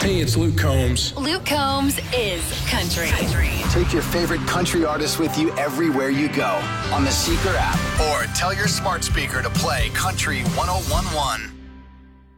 Hey, it's Luke Combs. Luke Combs is country. Take your favorite country artist with you everywhere you go on the Seeker app, or tell your smart speaker to play Country 1011.